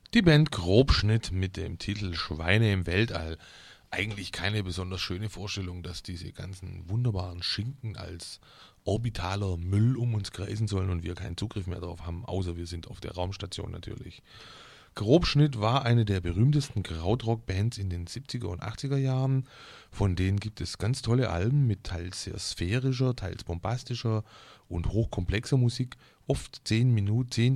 Die Band Grobschnitt mit dem Titel Schweine im Weltall. Eigentlich keine besonders schöne Vorstellung, dass diese ganzen wunderbaren Schinken als orbitaler Müll um uns kreisen sollen und wir keinen Zugriff mehr darauf haben, außer wir sind auf der Raumstation natürlich. Grobschnitt war eine der berühmtesten Krautrock-Bands in den 70er und 80er Jahren. Von denen gibt es ganz tolle Alben mit teils sehr sphärischer, teils bombastischer und hochkomplexer Musik. Oft 10 Minuten,